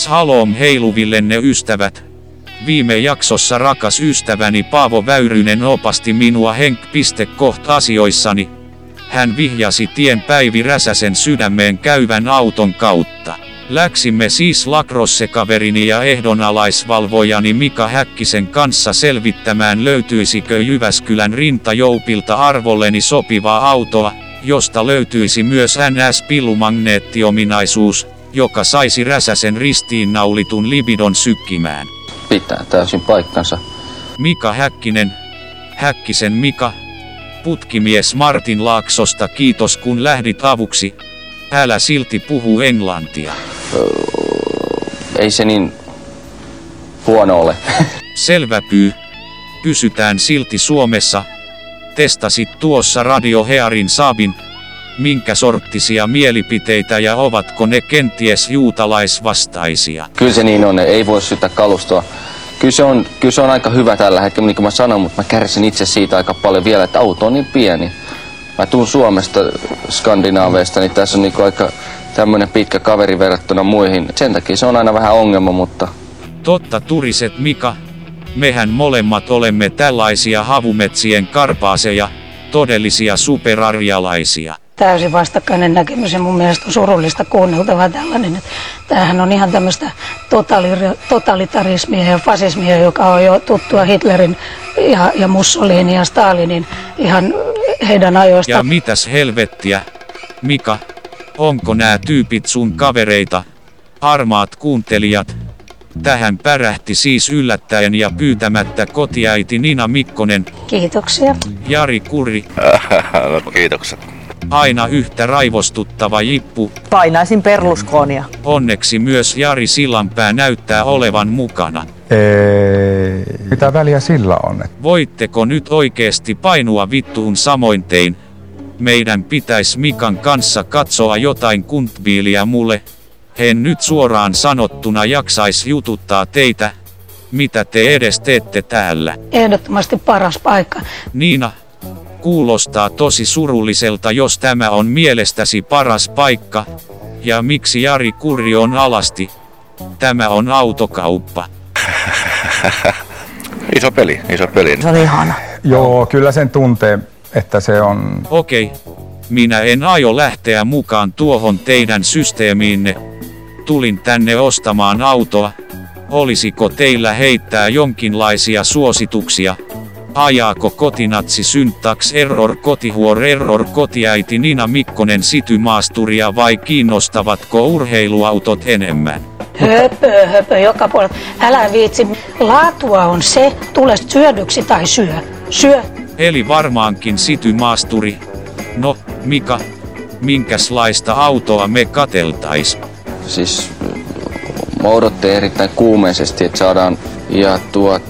halom heiluvillenne ystävät. Viime jaksossa rakas ystäväni Paavo Väyrynen opasti minua asioissani. Hän vihjasi tien Päivi Räsäsen sydämeen käyvän auton kautta. Läksimme siis lacrosse-kaverini ja ehdonalaisvalvojani Mika Häkkisen kanssa selvittämään, löytyisikö Jyväskylän rintajoupilta arvolleni sopivaa autoa, josta löytyisi myös NS-pillumagneettiominaisuus, joka saisi Räsäsen ristiinnaulitun libidon sykkimään. Pitää täysin paikkansa. Mika Häkkinen, Häkkisen Mika, putkimies Martin Laaksosta, kiitos kun lähdit avuksi. Älä silti puhu englantia. Ei se niin huono ole. Selvä pyy. Pysytään silti Suomessa. Testasit tuossa Radio Hearin Saabin. Minkä sorttisia mielipiteitä ja ovatko ne kenties juutalaisvastaisia? Kyllä se niin on, ei voi syyttää kalustoa. Kyllä se on aika hyvä tällä hetkellä, niin kuin mä sanoin, mutta mä kärsin itse siitä aika paljon vielä, että auto on niin pieni. Mä tuun Suomesta, Skandinaaveista, niin tässä on niin aika tämmönen pitkä kaveri verrattuna muihin. Sen takia se on aina vähän ongelma, mutta... Totta turiset Mika. Mehän molemmat olemme tällaisia havumetsien karpaaseja, todellisia superarjalaisia. Täysin vastakkainen näkemys ja mun mielestä on surullista kuunneltavaa tällainen, että tämähän on ihan tämmöistä totalitarismia ja fasismia, joka on jo tuttua Hitlerin ja Mussolinin ja Stalinin ihan heidän ajoista. Ja mitäs helvettiä, Mika, onko nämä tyypit sun kavereita, armaat kuuntelijat? Tähän pärähti siis yllättäen ja pyytämättä kotiäiti Nina Mikkonen. Kiitoksia. Jari Kurri. No, kiitokset. Aina yhtä raivostuttava jippu. Painaisin Berlusconia. Onneksi myös Jari Sillanpää näyttää olevan mukana. Mitä väliä sillä on? Voitteko nyt oikeesti painua vittuun samoin tein? Meidän pitäis Mikan kanssa katsoa jotain kuntbiiliä mulle. En nyt suoraan sanottuna jaksais jututtaa teitä. Mitä te edes teette täällä? Ehdottomasti paras paikka. Niina, kuulostaa tosi surulliselta, jos tämä on mielestäsi paras paikka. Ja miksi Jari Kurri on alasti? Tämä on autokauppa. Iso peli. Se on ihana. Joo, kyllä sen tuntee, että se on... Okei. Minä en aio lähteä mukaan tuohon teidän systeemiinne. Tulin tänne ostamaan autoa. Olisiko teillä heittää jonkinlaisia suosituksia? Ajaako kotinatsi syntax error kotihuor error kotiäiti Nina Mikkonen citymaasturia vai kiinnostavatko urheiluautot enemmän? Höpö joka puolella. Älä viitsi. Laatua on se, tulet syödyksi tai syö. Eli varmaankin citymaasturi. No, Mika, minkäslaista autoa me kateltais? Siis mä odottelen erittäin kuumeisesti, että saadaan ja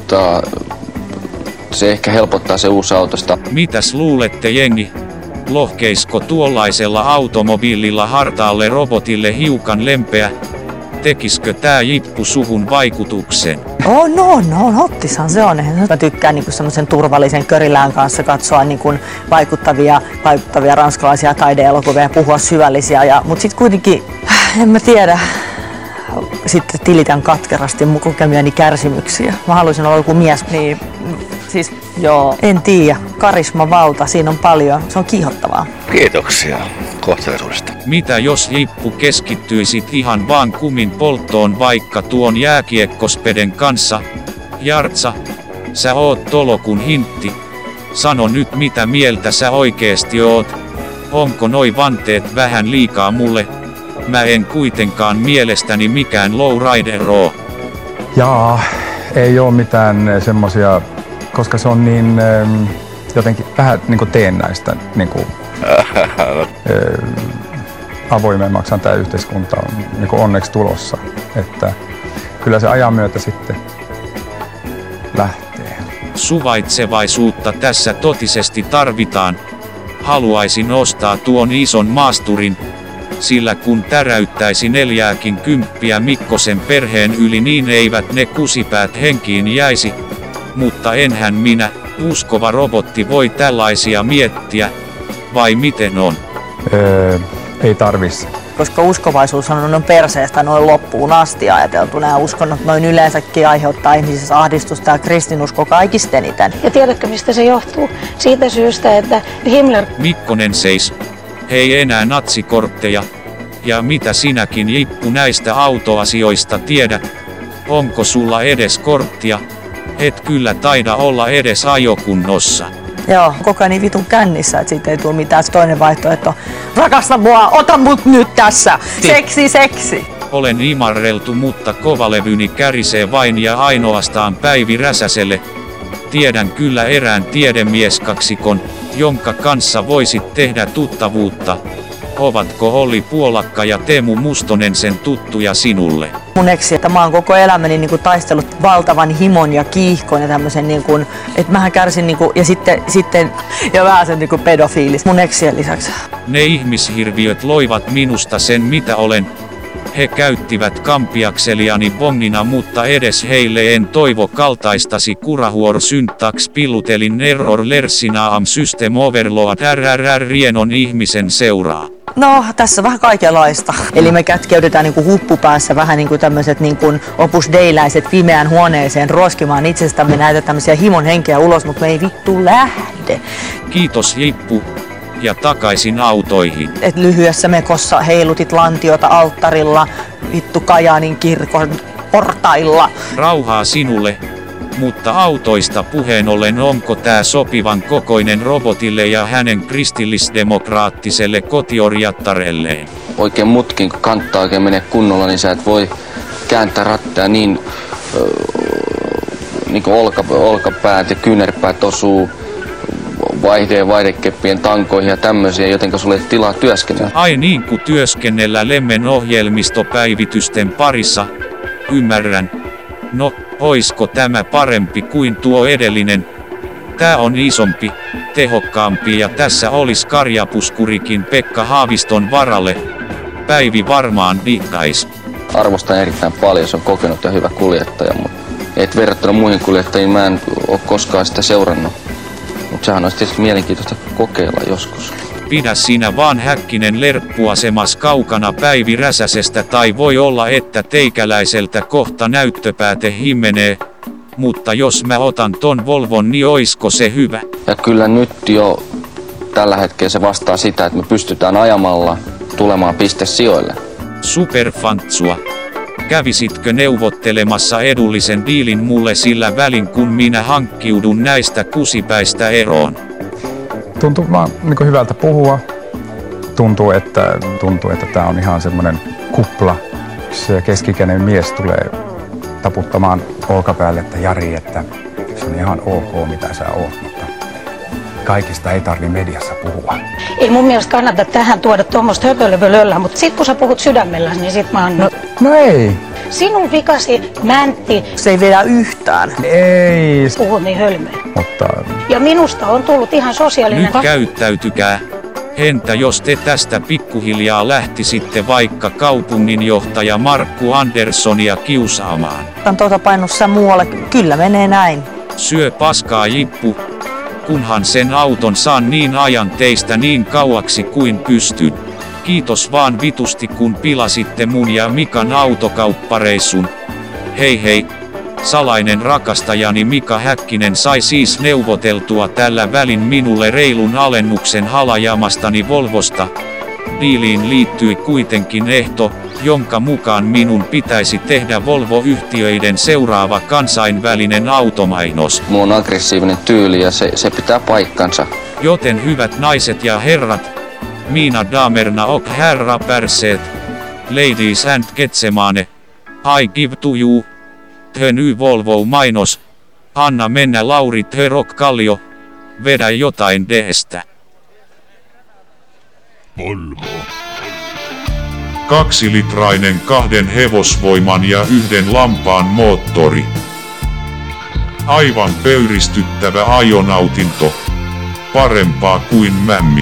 se ehkä helpottaa se uusi autosta. Mitäs luulette jengi? Lohkeisko tuollaisella automobiililla hartaalle robotille hiukan lempeä? Tekiskö tää jippu suhun vaikutuksen? No, ottisahan se on. Mä tykkään niinku semmoisen turvallisen körilään kanssa katsoa niinku vaikuttavia ranskalaisia taideelokuvia ja puhua syvällisiä. Mut sit kuitenkin, en mä tiedä, sitten tilitän katkerasti mun kokemiani kärsimyksiä. Mä haluaisin olla joku mies, niin siis joo, en tiedä. Karisma, valta, siinä on paljon. Se on kiihottavaa. Kiitoksia kohteliaisuudesta. Mitä jos jippu keskittyisit ihan vaan kumin polttoon vaikka tuon jääkiekkospeden kanssa? Jartsa, sä oot tolokun hintti. Sano nyt mitä mieltä sä oikeesti oot. Onko noi vanteet vähän liikaa mulle? Mä en kuitenkaan mielestäni mikään lowrider oo. Jaa, ei oo mitään semmosia, koska se on niin jotenkin vähän niinku teennäistä niinku avoimemmaksi tämä yhteiskunta on niinku onneksi tulossa, että kyllä se ajan myötä sitten lähtee. Suvaitsevaisuutta tässä totisesti tarvitaan. Haluaisin ostaa tuon ison maasturin, sillä kun täräyttäisi 40 Mikkosen perheen yli, niin eivät ne kusipäät henkiin jäisi. Mutta enhän minä, uskova robotti, voi tällaisia miettiä, vai miten on? Ei tarvis. koska uskovaisuus on perseestä noin loppuun asti ajateltu. Nämä uskonnot noin yleensäkin aiheuttaa ihmisissä ahdistusta ja kristinusko kaikista eniten. Ja tiedätkö, mistä se johtuu? Siitä syystä, että Himmler... Mikkonen seis. Hei enää natsikortteja. Ja mitä sinäkin Jippu näistä autoasioista tiedät? Onko sulla edes korttia? Et kyllä taida olla edes ajokunnossa. Joo, koko ajan niin vitun kännissä, että siitä ei tule mitään. Toinen vaihtoehto, rakasta mua, ota mut nyt tässä, seksi. Olen imarreltu, mutta kovalevyni kärisee vain ja ainoastaan Päivi Räsäselle. Tiedän kyllä erään tiedemieskaksikon, jonka kanssa voisit tehdä tuttavuutta. Ovatko Olli Puolakka ja Teemu Mustonen sen tuttuja sinulle? Mun eksi, että mä oon koko elämäni niin kuin taistellut valtavan himon ja kiihkon ja tämmösen niin kuin, että mähän kärsin niin kuin, ja sitten ja vähän sen niin kuin pedofiilis mun eksien lisäksi. Ne ihmishirviöt loivat minusta sen mitä olen. He käyttivät kampiakseliani bongina, mutta edes heille en toivo kaltaistasi kurahuor syntax pillutelin error lersinaam system overload rrr ihmisen seuraa. No, tässä vähän kaikenlaista. Eli me kätkeydytään niin kuin huppupäässä vähän niin kuin tämmöiset niin kuin opus deiläiset pimeään huoneeseen roskimaan itsestämme näitä tämmöisiä himon henkeä ulos, mutta me ei vittu lähde. Kiitos Jippu. Ja takaisin autoihin. Et lyhyessä mekossa heilutit lantiota alttarilla, vittu Kajaanin kirkon portailla. Rauhaa sinulle. Mutta autoista puheen ollen, onko tää sopivan kokoinen robotille ja hänen kristillisdemokraattiselle kotiorjattarelleen? Oikein mutkin, kun kantaa oikein menee kunnolla, niin sä et voi kääntää rattia niin kuin olkapäät ja kyynärpäät osuu vaihdekeppien tankoihin ja tämmöisiä, jotenka sulle ei tilaa työskennellä. Ai niin kuin työskennellä Lemmen ohjelmistopäivitysten parissa. Ymmärrän. No, oisko tämä parempi kuin tuo edellinen? Tää on isompi, tehokkaampi ja tässä olis karjapuskurikin Pekka Haaviston varalle. Päivi varmaan diggais. Arvostan erittäin paljon, se on kokenut ja hyvä kuljettaja, mutta et verrattuna muihin kuljettajiin mä en oo koskaan sitä seurannut. Mutta sehän olisi tietysti mielenkiintoista kokeilla joskus. Pidä sinä vaan Häkkinen lerppuasemas kaukana Päivi Räsäsestä, tai voi olla että teikäläiseltä kohta näyttöpääte himmenee. Mutta jos mä otan ton Volvon, niin oisko se hyvä? Ja kyllä nyt jo tällä hetkellä se vastaa sitä, että me pystytään ajamalla tulemaan pistesijoille. Superfantsua. Kävisitkö neuvottelemassa edullisen diilin mulle sillä välin, kun minä hankkiudun näistä kusipäistä eroon? Tuntuu vaan niin hyvältä puhua. Tuntuu, että tää on ihan semmonen kupla. Se keskikäinen mies tulee taputtamaan olkapäälle, että Jari, että se on ihan ok mitä sä oot, mutta kaikista ei tarvi mediassa puhua. Ei mun mielestä kannata tähän tuoda tuommoista höpölöpölöllä, mutta sit kun sä puhut sydämellä, niin sit mä annan. No ei. Sinun vikasi mäntti. Se ei vedä yhtään. Ei. Puhut niin hölmöä. Mutta Ja minusta on tullut ihan sosiaalinen. Nyt käyttäytykää. Entä jos te tästä pikkuhiljaa lähtisitte vaikka kaupunginjohtaja Markku Anderssonia kiusaamaan? On painussa muualle. Kyllä menee näin. Syö paskaa Jippu. Kunhan sen auton saan niin ajan teistä niin kauaksi kuin pystyn. Kiitos vaan vitusti kun pilasitte mun ja Mikan autokauppareissun. Hei hei. Salainen rakastajani Mika Häkkinen sai siis neuvoteltua tällä välin minulle reilun alennuksen halajamastani Volvosta. Diiliin liittyi kuitenkin ehto, jonka mukaan minun pitäisi tehdä Volvo-yhtiöiden seuraava kansainvälinen automainos. Mulla on aggressiivinen tyyli ja se pitää paikkansa. Joten hyvät naiset ja herrat, mina damerna och herra perseet, ladies and getsemane, I give to you the new Volvo mainos. Anna mennä Lauri the Rock Kallio, vedä jotain deestä. Volvo. 2-litrainen 2 hevosvoiman ja 1 lampaan moottori. Aivan pöyristyttävä ajonautinto. Parempaa kuin mämmi.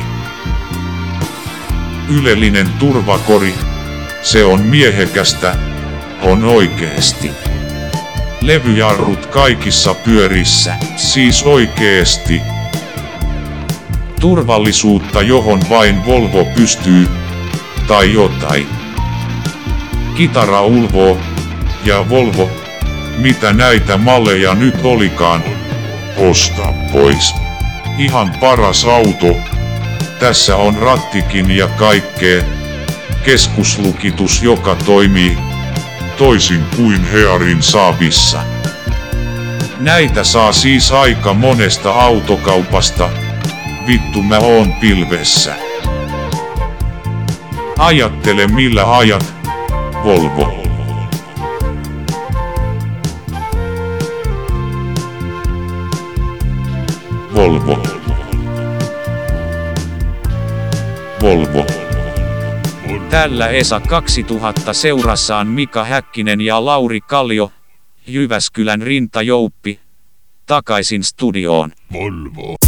Ylellinen turvakori. Se on miehekästä. On oikeesti. Levyjarrut kaikissa pyörissä. Siis oikeesti. Turvallisuutta johon vain Volvo pystyy. Tai jotain. Kitara Ulvo ja Volvo. Mitä näitä malleja nyt olikaan? Osta pois. Ihan paras auto. Tässä on rattikin ja kaikkea. Keskuslukitus joka toimii. Toisin kuin Hearin Saabissa. Näitä saa siis aika monesta autokaupasta. Vittu mä oon pilvessä. Ajattele millä ajat. Volvo. Volvo. Volvo. Tällä Esa 2000 seurassaan Mika Häkkinen ja Lauri Kallio, Jyväskylän rintajouppi. Takaisin studioon. Volvo.